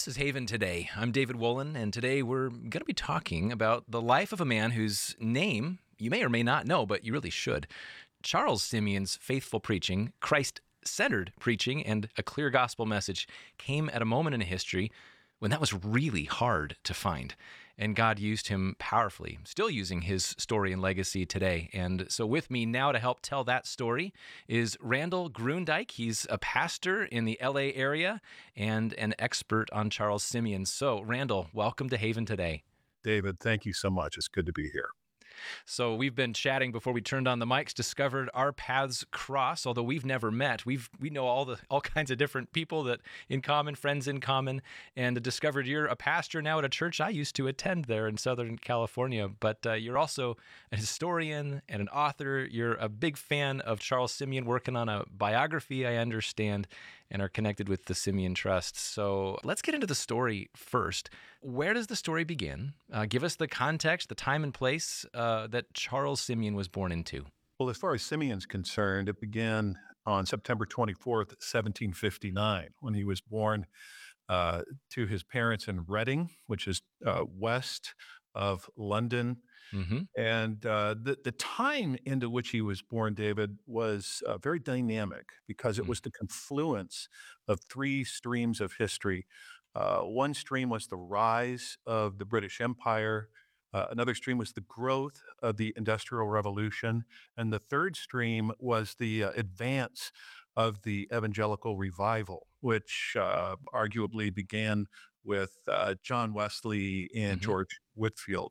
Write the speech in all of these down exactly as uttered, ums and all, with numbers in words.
This is Haven Today. I'm David Wolin, and today we're going to be talking about the life of a man whose name you may or may not know, but you really should. Charles Simeon's faithful preaching, Christ-centered preaching, and a clear gospel message came at a moment in history when that was really hard to find. And God used him powerfully, still using his story and legacy today. And so with me now to help tell that story is Randall Grundyke. He's a pastor in the L A area and an expert on Charles Simeon. So Randall, welcome to Haven Today. David, thank you so much. It's good to be here. So we've been chatting before we turned on the mics, discovered our paths cross, although we've never met. We've we know all the all kinds of different people that in common, friends in common, and discovered you're a pastor now at a church I used to attend there in Southern California. But uh, you're also a historian and an author. You're a big fan of Charles Simeon, working on a biography, I understand, and are connected with the Simeon Trust. So let's get into the story first. Where does the story begin? Uh, give us the context, the time and place uh, that Charles Simeon was born into. Well, as far as Simeon's concerned, it began on September twenty-fourth, seventeen fifty-nine, when he was born uh, to his parents in Reading, which is uh, west of London. Mm-hmm. And uh, the, the time into which he was born, David, was uh, very dynamic because it Mm. was the confluence of three streams of history. Uh, one stream was the rise of the British Empire. Uh, another stream was the growth of the Industrial Revolution. And the third stream was the uh, advance of the evangelical revival, which uh, arguably began with uh, John Wesley and Mm-hmm. George Whitefield.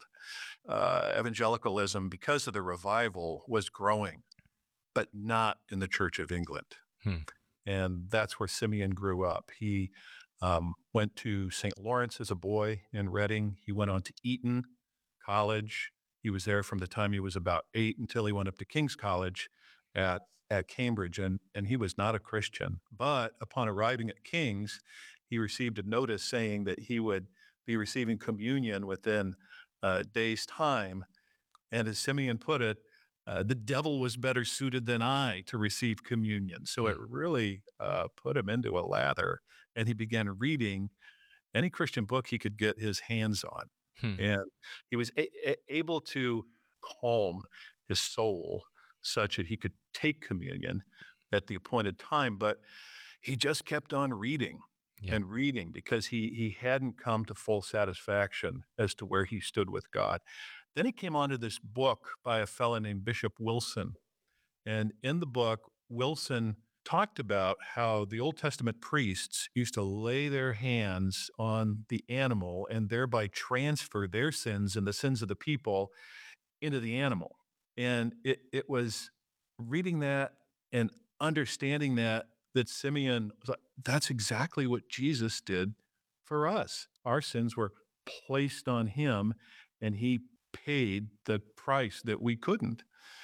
Uh, evangelicalism, because of the revival, was growing, but not in the Church of England. Hmm. And that's where Simeon grew up. He um, went to Saint Lawrence as a boy in Reading. He went on to Eton College. He was there from the time he was about eight until he went up to King's College at, at Cambridge. And, and he was not a Christian. But upon arriving at King's, he received a notice saying that he would be receiving communion within a day's time. And as Simeon put it, uh, the devil was better suited than I to receive communion. So it really uh, put him into a lather. And he began reading any Christian book he could get his hands on. Hmm. And he was a- a- able to calm his soul such that he could take communion at the appointed time. But he just kept on reading. Yeah. And reading because he he hadn't come to full satisfaction as to where he stood with God. Then he came onto this book by a fellow named Bishop Wilson. And in the book, Wilson talked about how the Old Testament priests used to lay their hands on the animal and thereby transfer their sins and the sins of the people into the animal. And it, it was reading that and understanding that that Simeon was like, that's exactly what Jesus did for us. Our sins were placed on him, and he paid the price that we couldn't.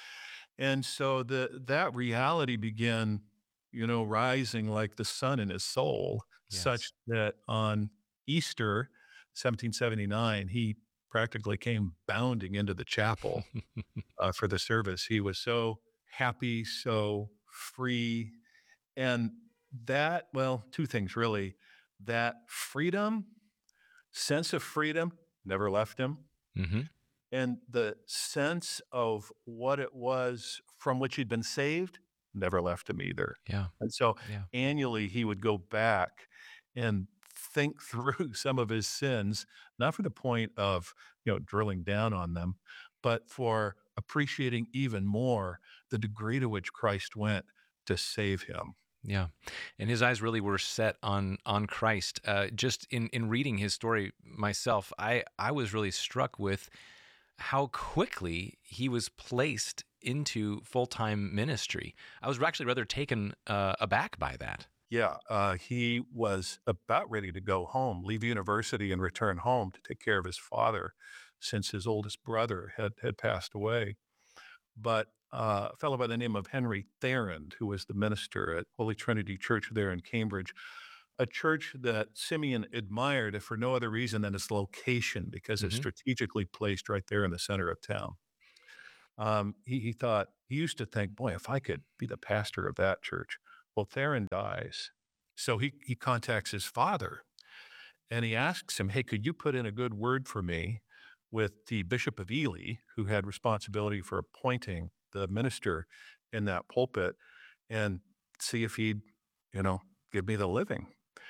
And so the that reality began, you know, rising like the sun in his soul, Yes. such that on Easter, seventeen seventy-nine, he practically came bounding into the chapel uh, for the service. He was so happy, so free. And that, well, two things really. That freedom, sense of freedom, never left him. Mm-hmm. And the sense of what it was from which he'd been saved, never left him either. Yeah. And so Yeah. annually he would go back and think through some of his sins, not for the point of, you know, drilling down on them, but for appreciating even more the degree to which Christ went to save him. Yeah, and his eyes really were set on on Christ. Uh, just in, in reading his story myself, I, I was really struck with how quickly he was placed into full-time ministry. I was actually rather taken uh, aback by that. Yeah, uh, he was about ready to go home, leave university and return home to take care of his father since his oldest brother had, had passed away. But uh, a fellow by the name of Henry Therend, who was the minister at Holy Trinity Church there in Cambridge, a church that Simeon admired, if for no other reason than its location, because it's Mhm. strategically placed right there in the center of town. Um, he, he thought, he used to think, boy, if I could be the pastor of that church. Well, Theron dies. So he, he contacts his father and he asks him, "Hey, could you put in a good word for me with the Bishop of Ely, who had responsibility for appointing the minister in that pulpit, and see if he'd, you know, give me the living?"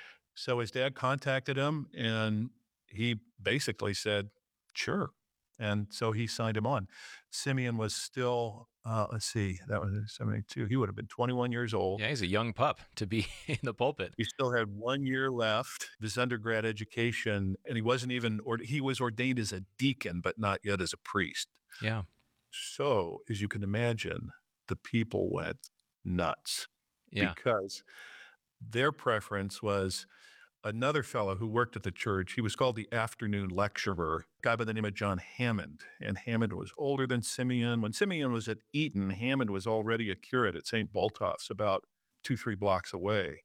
So his dad contacted him, and he basically said, "Sure." And so he signed him on. Simeon was still, uh, let's see, that was in seventy-two. He would have been twenty-one years old. Yeah, he's a young pup to be in the pulpit. He still had one year left of his undergrad education, and he wasn't even, or he was ordained as a deacon, but not yet as a priest. Yeah. So, as you can imagine, the people went nuts Yeah. because their preference was another fellow who worked at the church. He was called the afternoon lecturer, a guy by the name of John Hammond. And Hammond was older than Simeon. When Simeon was at Eton, Hammond was already a curate at Saint Botolph's, about two, three blocks away.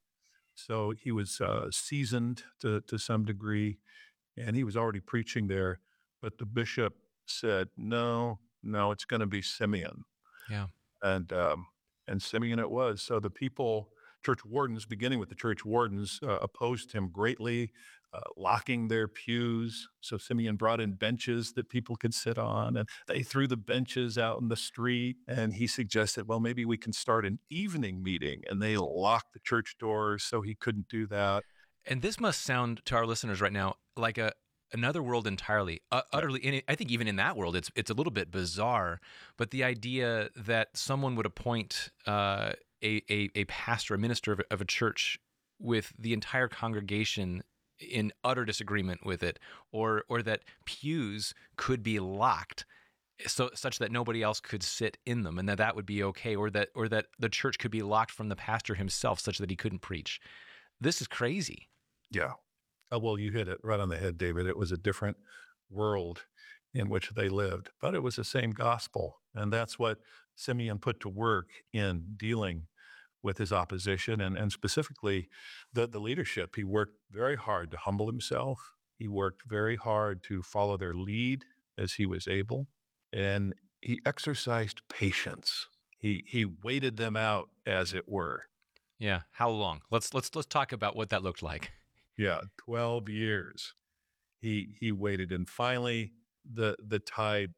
So he was uh, seasoned to, to some degree, and he was already preaching there. But the bishop said, no, no, it's going to be Simeon. Yeah. And um, and Simeon it was. So the people, church wardens, beginning with the church wardens, uh, opposed him greatly, uh, locking their pews. So Simeon brought in benches that people could sit on, and they threw the benches out in the street. And he suggested, well, maybe we can start an evening meeting. And they locked the church doors, so he couldn't do that. And this must sound to our listeners right now like a another world entirely, uh, utterly. And I think even in that world, it's it's a little bit bizarre. But the idea that someone would appoint uh, a, a a pastor, a minister of, of a church, with the entire congregation in utter disagreement with it, or or that pews could be locked, so such that nobody else could sit in them, and that that would be okay, or that or that the church could be locked from the pastor himself, such that he couldn't preach. This is crazy. Yeah. Oh, well, you hit it right on the head, David. It was a different world in which they lived, but it was the same gospel. And that's what Simeon put to work in dealing with his opposition, and, and specifically the, the leadership. He worked very hard to humble himself. He worked very hard to follow their lead as he was able. And he exercised patience. He, he waited them out, as it were. Yeah. How long? Let's let's let's talk about what that looked like. Yeah, twelve years. He he waited, and finally the the tide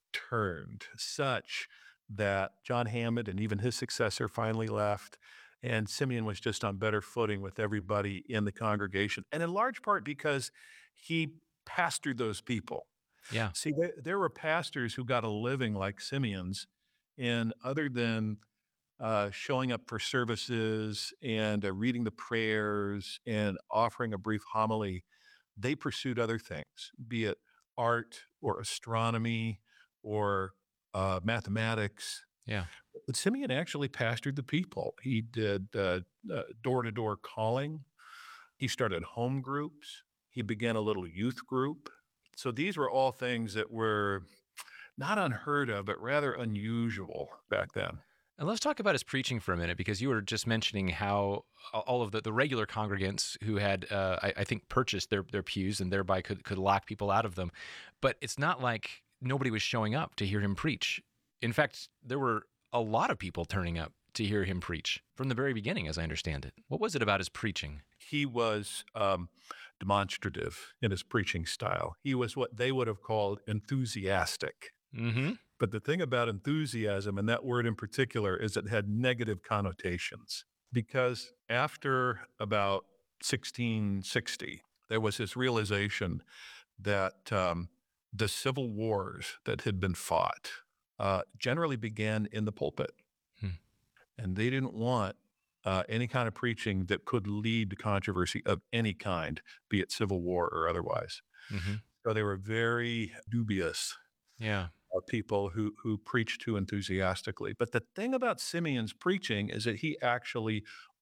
turned such that John Hammond and even his successor finally left, and Simeon was just on better footing with everybody in the congregation, and in large part because he pastored those people. Yeah. See, there, there were pastors who got a living like Simeon's, and other than uh, showing up for services and uh, reading the prayers and offering a brief homily, they pursued other things, be it art or astronomy or uh, mathematics. Yeah. But Simeon actually pastored the people. He did uh, uh, door-to-door calling. He started home groups. He began a little youth group. So these were all things that were not unheard of, but rather unusual back then. And let's talk about his preaching for a minute, because you were just mentioning how all of the, the regular congregants who had, uh, I, I think, purchased their, their pews and thereby could, could lock people out of them. But it's not like nobody was showing up to hear him preach. In fact, there were a lot of people turning up to hear him preach from the very beginning, as I understand it. What was it about his preaching? He was um, demonstrative in his preaching style. He was what they would have called enthusiastic. Mm-hmm. But the thing about enthusiasm, and that word in particular, is it had negative connotations. Because after about sixteen sixty, there was this realization that um, the civil wars that had been fought uh, generally began in the pulpit. Hmm. And they didn't want uh, any kind of preaching that could lead to controversy of any kind, be it civil war or otherwise. Mm-hmm. So they were very dubious Yeah. of people who who preach too enthusiastically. But the thing about Simeon's preaching is that he actually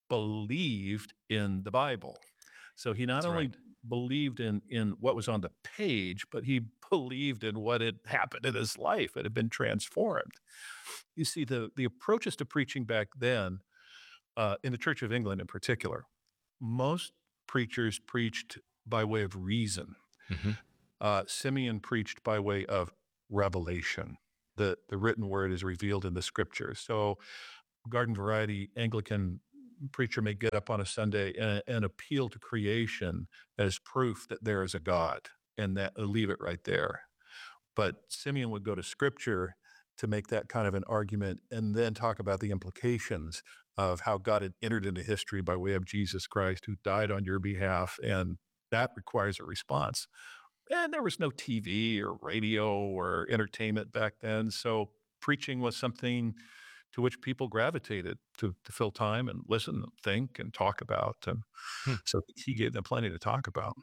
believed in the Bible. So he not That's only right. believed in in what was on the page, but he believed in what had happened in his life. It had been transformed. You see, the the approaches to preaching back then, uh, in the Church of England in particular, most preachers preached by way of reason. Mm-hmm. Uh, Simeon preached by way of revelation. The, the written word is revealed in the scriptures. So garden variety Anglican preacher may get up on a Sunday and, and appeal to creation as proof that there is a God, and that leave it right there. But Simeon would go to scripture to make that kind of an argument and then talk about the implications of how God had entered into history by way of Jesus Christ, who died on your behalf. And that requires a response. And there was no T V or radio or entertainment back then. So preaching was something to which people gravitated to, to fill time and listen and think and talk about. And Hmm. so he gave them plenty to talk about.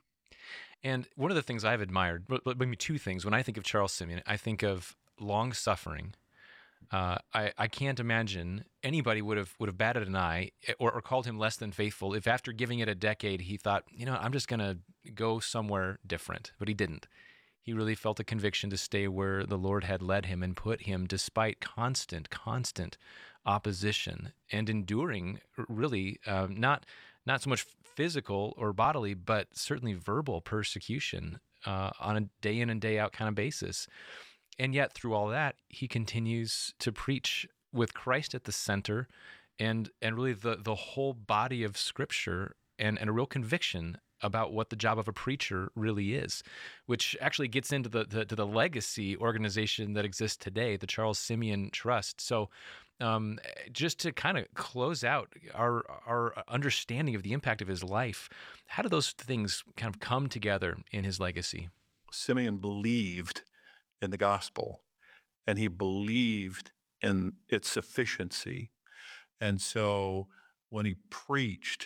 And one of the things I've admired, but but maybe two things. When I think of Charles Simeon, I think of long suffering. Uh, I, I can't imagine anybody would have would have batted an eye eh, or, or called him less than faithful if after giving it a decade he thought, you know, I'm just going to go somewhere different. But he didn't. He really felt a conviction to stay where the Lord had led him and put him, despite constant, constant opposition and enduring, r- really um, not not so much physical or bodily, but certainly verbal persecution uh, on a day in and day out kind of basis. And yet, through all that, he continues to preach with Christ at the center, and and really the the whole body of Scripture, and and a real conviction about what the job of a preacher really is, which actually gets into the, the to the legacy organization that exists today, the Charles Simeon Trust. So, um, just to kind of close out our our understanding of the impact of his life, how do those things kind of come together in his legacy? Simeon believed in the gospel, and he believed in its sufficiency. And so when he preached,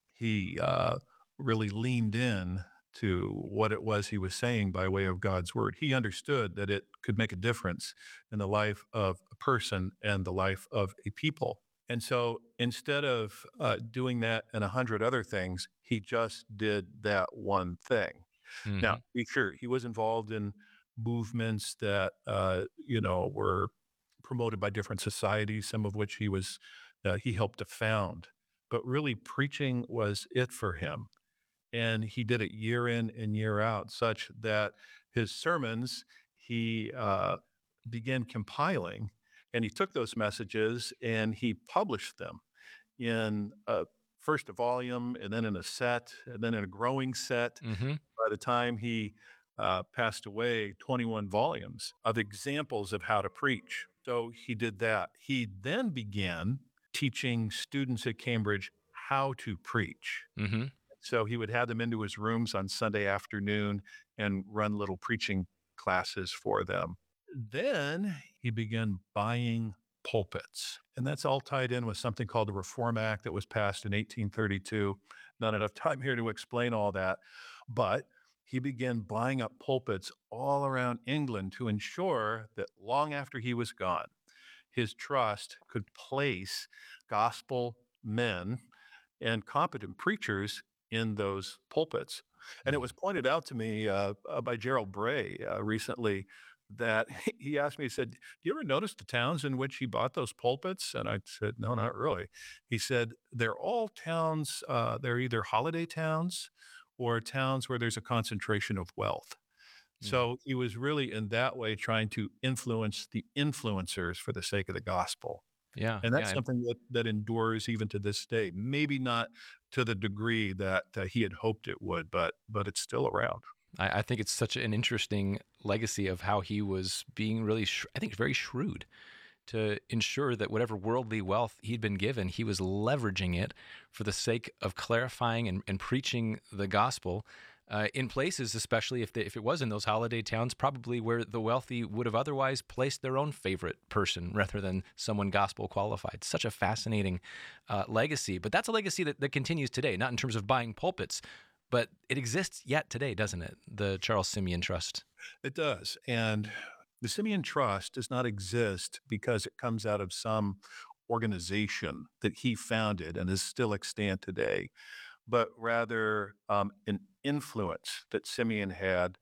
he uh, really leaned in to what it was he was saying by way of God's word. He understood that it could make a difference in the life of a person and the life of a people. And so instead of uh, doing that and a hundred other things, he just did that one thing. Now, Hmm. be sure he was involved in movements that uh, you know were promoted by different societies, some of which he was uh, he helped to found. But really, preaching was it for him, and he did it year in and year out, such that his sermons he uh, began compiling, and he took those messages and he published them in a, first a volume, and then in a set, and then in a growing set. Hmm. By the time he uh, passed away, twenty-one volumes of examples of how to preach. So he did that. He then began teaching students at Cambridge how to preach. Hmm. So he would have them into his rooms on Sunday afternoon and run little preaching classes for them. Then he began buying pulpits. And that's all tied in with something called the Reform Act that was passed in eighteen thirty-two. Not enough time here to explain all that. But he began buying up pulpits all around England to ensure that long after he was gone, his trust could place gospel men and competent preachers in those pulpits. And it was pointed out to me uh, uh, by Gerald Bray uh, recently that he asked me, he said, "Do you ever notice the towns in which he bought those pulpits?" And I said, "No, not really." He said, "They're all towns, uh, they're either holiday towns or towns where there's a concentration of wealth." Mm. So he was really in that way trying to influence the influencers for the sake of the gospel. Yeah, And that's yeah. something that that endures even to this day. Maybe not to the degree that, uh, he had hoped it would, but but it's still around. I, I think it's such an interesting legacy of how he was being really, sh- I think, very shrewd to ensure that whatever worldly wealth he'd been given, he was leveraging it for the sake of clarifying and, and preaching the gospel uh, in places, especially if, they, if it was in those holiday towns, probably where the wealthy would have otherwise placed their own favorite person rather than someone gospel qualified. Such a fascinating uh, legacy. But that's a legacy that, that continues today, not in terms of buying pulpits, but it exists yet today, doesn't it? The Charles Simeon Trust. It does. And the Simeon Trust does not exist because it comes out of some organization that he founded and is still extant today, but rather um, an influence that Simeon had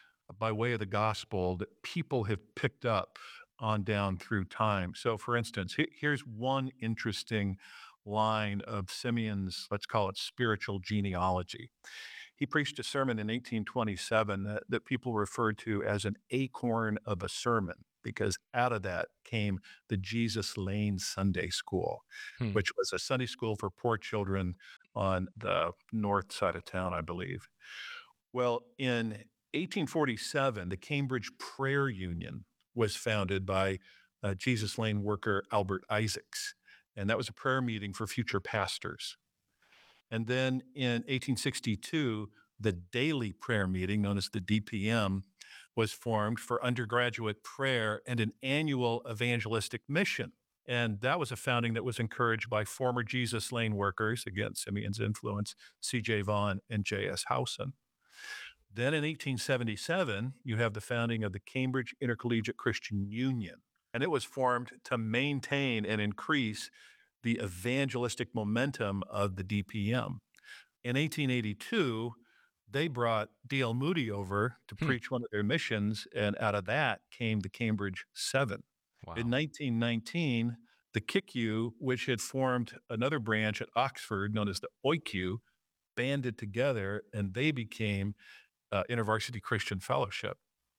by way of the gospel that people have picked up on down through time. So, for instance, he- here's one interesting line of Simeon's, let's call it spiritual genealogy. He preached a sermon in eighteen twenty-seven that, that people referred to as an acorn of a sermon. because out of that came the Jesus Lane Sunday School, Hmm. which was a Sunday school for poor children on the north side of town, I believe. Well, in eighteen forty-seven, the Cambridge Prayer Union was founded by uh, Jesus Lane worker Albert Isaacs, and that was a prayer meeting for future pastors. And then in eighteen sixty-two, the daily prayer meeting, known as the D P M, was formed for undergraduate prayer and an annual evangelistic mission. And that was a founding that was encouraged by former Jesus Lane workers, again, Simeon's influence, C J Vaughn and J S Howson. Then in eighteen seventy-seven, you have the founding of the Cambridge Intercollegiate Christian Union, and it was formed to maintain and increase the evangelistic momentum of the D P M. In eighteen eighty-two, they brought D L Moody over to Hmm. preach one of their missions, and out of that came the Cambridge Seven. Wow. In nineteen nineteen, the C I C U, which had formed another branch at Oxford known as the O I C U, banded together and they became uh, InterVarsity Christian Fellowship.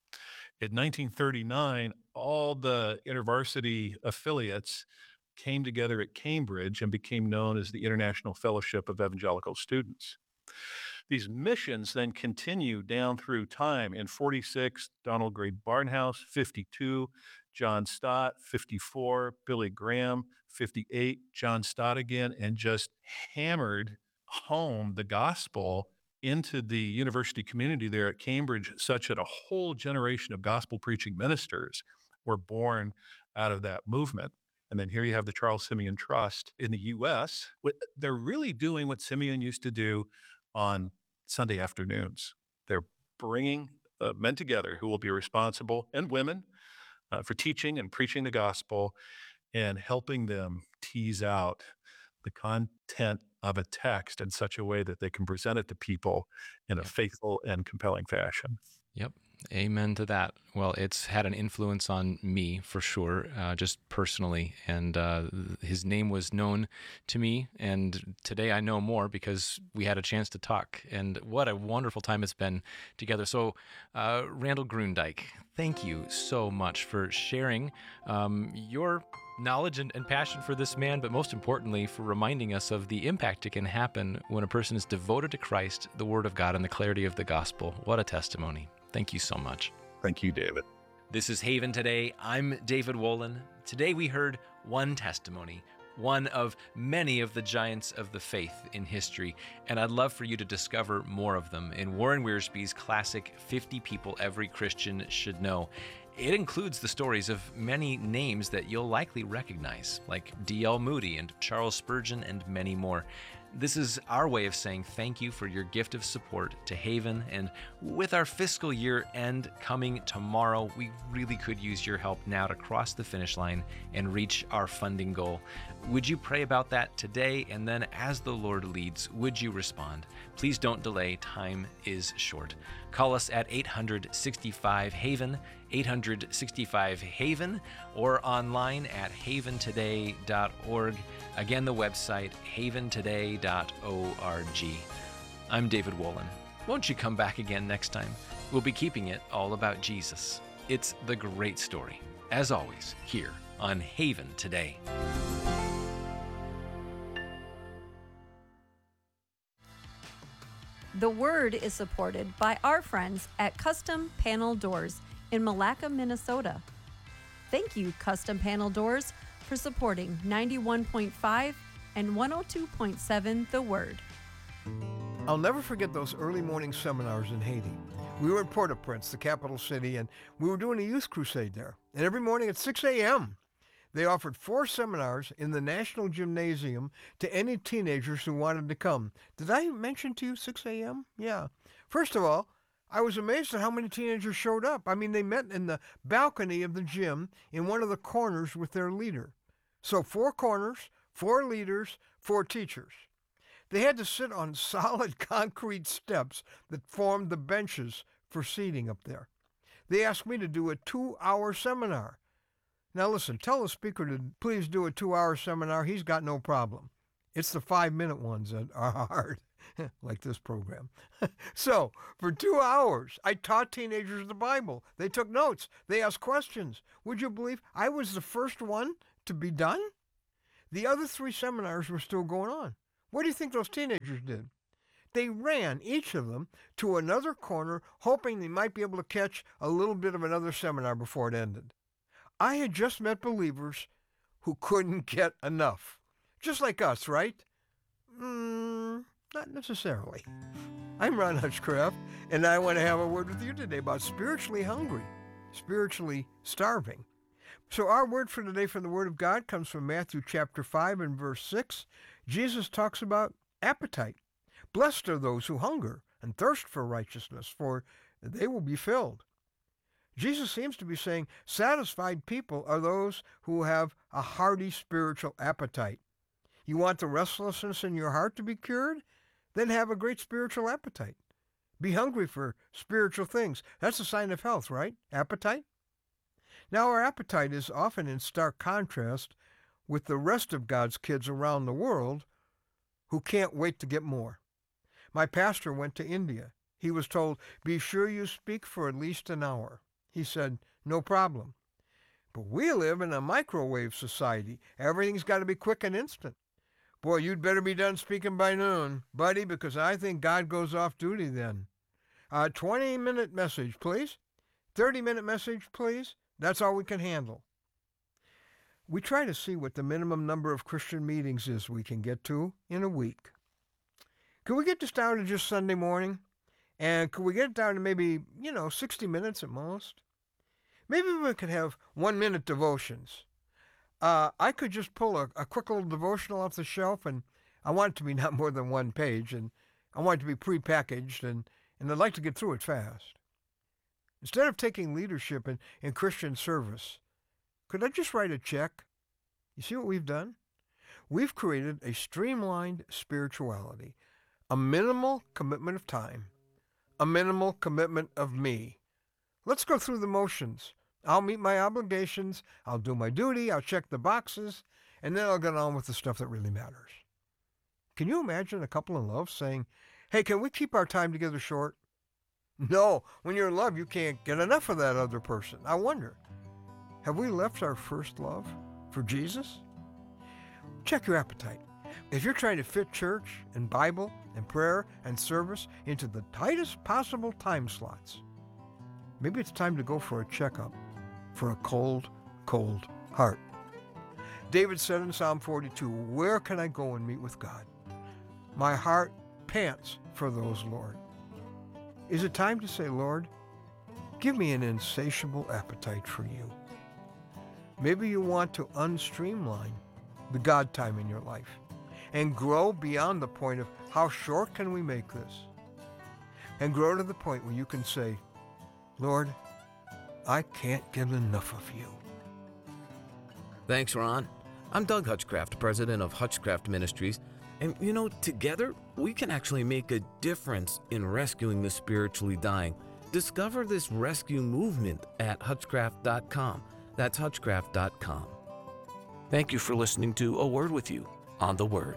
In nineteen thirty-nine, all the InterVarsity affiliates came together at Cambridge and became known as the International Fellowship of Evangelical Students. These missions then continue down through time. In forty-six, Donald Gray Barnhouse, fifty-two, John Stott, fifty-four, Billy Graham, fifty-eight, John Stott again, and just hammered home the gospel into the university community there at Cambridge, such that a whole generation of gospel preaching ministers were born out of that movement. And then here you have the Charles Simeon Trust in the U S. They're really doing what Simeon used to do on Sunday afternoons. They're bringing uh, men together who will be responsible, and women, uh, for teaching and preaching the gospel and helping them tease out the content of a text in such a way that they can present it to people in a Yep. faithful and compelling fashion. Yep. Amen to that. Well, it's had an influence on me for sure, uh, just personally. And uh, his name was known to me. And today I know more because we had a chance to talk. And what a wonderful time it's been together. So, uh, Randall Grundyke, thank you so much for sharing um, your knowledge and, and passion for this man, but most importantly, for reminding us of the impact it can happen when a person is devoted to Christ, the Word of God, and the clarity of the gospel. What a testimony. Thank you so much. Thank you, David. This is Haven Today. I'm David Wolin. Today we heard one testimony, one of many of the giants of the faith in history, and I'd love for you to discover more of them in Warren Wiersbe's classic fifty People Every Christian Should Know. It includes the stories of many names that you'll likely recognize, like D L Moody and Charles Spurgeon and many more. This is our way of saying thank you for your gift of support to Haven, and with our fiscal year end coming tomorrow, we really could use your help now to cross the finish line and reach our funding goal. Would you pray about that today, and then as the Lord leads, would you respond? Please don't delay, time is short. Call us at eight hundred sixty-five Haven, eight hundred sixty-five Haven, or online at haven today dot org. Again, the website, haven today dot org. I'm David Wolin. Won't you come back again next time? We'll be keeping it all about Jesus. It's the great story, as always, here on Haven Today. The Word is supported by our friends at Custom Panel Doors in Malacca, Minnesota. Thank you, Custom Panel Doors, for supporting ninety-one point five and one oh two point seven The Word. I'll never forget those early morning seminars in Haiti. We were in Port-au-Prince, the capital city, and we were doing a youth crusade there. And every morning at six a.m., they offered four seminars in the National Gymnasium to any teenagers who wanted to come. Did I mention to you six a.m.? Yeah. First of all, I was amazed at how many teenagers showed up. I mean, they met in the balcony of the gym in one of the corners with their leader. So four corners, four leaders, four teachers. They had to sit on solid concrete steps that formed the benches for seating up there. They asked me to do a two-hour seminar. Now listen, tell the speaker to please do a two-hour seminar. He's got no problem. It's the five-minute ones that are hard. like this program. So, for two hours, I taught teenagers the Bible. They took notes. They asked questions. Would you believe I was the first one to be done? The other three seminars were still going on. What do you think those teenagers did? They ran, each of them, to another corner, hoping they might be able to catch a little bit of another seminar before it ended. I had just met believers who couldn't get enough. Just like us, right? Mm, not necessarily. I'm Ron Hutchcraft, and I want to have a word with you today about spiritually hungry, spiritually starving. So our word for today from the Word of God comes from Matthew chapter five and verse six. Jesus talks about appetite. Blessed are those who hunger and thirst for righteousness, for they will be filled. Jesus seems to be saying satisfied people are those who have a hearty spiritual appetite. You want the restlessness in your heart to be cured? Then have a great spiritual appetite. Be hungry for spiritual things. That's a sign of health, right? Appetite? Now, our appetite is often in stark contrast with the rest of God's kids around the world who can't wait to get more. My pastor went to India. He was told, be sure you speak for at least an hour. He said, no problem. But we live in a microwave society. Everything's got to be quick and instant. Boy, you'd better be done speaking by noon, buddy, because I think God goes off duty then. A twenty-minute message, please. thirty-minute message, please. That's all we can handle. We try to see what the minimum number of Christian meetings is we can get to in a week. Could we get this down to just Sunday morning? And could we get it down to maybe, you know, sixty minutes at most? Maybe we could have one-minute devotions. Uh, I could just pull a, a quick little devotional off the shelf, and I want it to be not more than one page, and I want it to be prepackaged, and, and I'd like to get through it fast. Instead of taking leadership in, in Christian service, could I just write a check? You see what we've done? We've created a streamlined spirituality, a minimal commitment of time, a minimal commitment of me. Let's go through the motions. I'll meet my obligations, I'll do my duty, I'll check the boxes, and then I'll get on with the stuff that really matters. Can you imagine a couple in love saying, hey, can we keep our time together short? No, when you're in love, you can't get enough of that other person. I wonder, have we left our first love for Jesus? Check your appetite. If you're trying to fit church and Bible and prayer and service into the tightest possible time slots, maybe it's time to go for a checkup for a cold, cold heart. David said in Psalm forty-two, where can I go and meet with God? My heart pants for those, Lord. Is it time to say, Lord, give me an insatiable appetite for you? Maybe you want to unstreamline the God time in your life and grow beyond the point of how short can we make this, and grow to the point where you can say, Lord, I can't get enough of you. Thanks, Ron. I'm Doug Hutchcraft, president of Hutchcraft Ministries, and you know, together we can actually make a difference in rescuing the spiritually dying. Discover this rescue movement at hutchcraft dot com. That's hutchcraft dot com. Thank you for listening to A Word with You on the Word.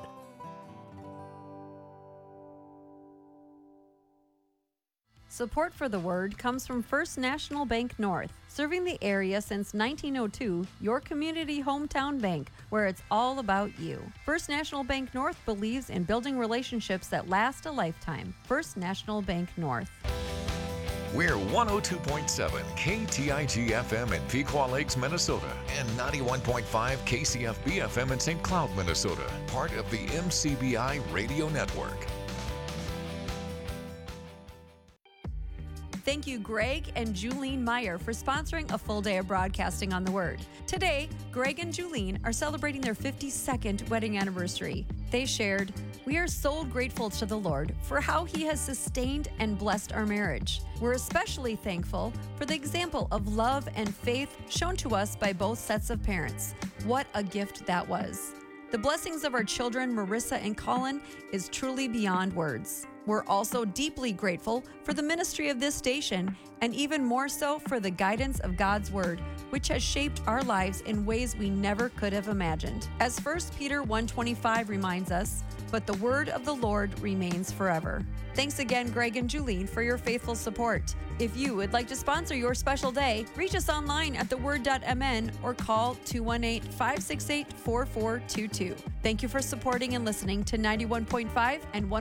Support for the Word comes from First National Bank North, serving the area since nineteen oh two, your community hometown bank, where it's all about you. First National Bank North believes in building relationships that last a lifetime. First National Bank North. We're one oh two point seven K T I G F M in Pequot Lakes, Minnesota, and ninety-one point five K C F B F M in Saint Cloud, Minnesota, part of the M C B I radio network. Thank you, Greg and Julene Meyer, for sponsoring a full day of broadcasting on the Word. Today, Greg and Julene are celebrating their fifty-second wedding anniversary. They shared, "We are so grateful to the Lord for how He has sustained and blessed our marriage. We're especially thankful for the example of love and faith shown to us by both sets of parents. What a gift that was. The blessings of our children, Marissa and Colin, is truly beyond words. We're also deeply grateful for the ministry of this station, and even more so for the guidance of God's Word, which has shaped our lives in ways we never could have imagined. As First Peter one twenty-five reminds us, but the word of the Lord remains forever. Thanks again, Greg and Julene, for your faithful support. If you would like to sponsor your special day, reach us online at the word dot m n or call two one eight, five six eight, four four two two. Thank you for supporting and listening to ninety-one point five and one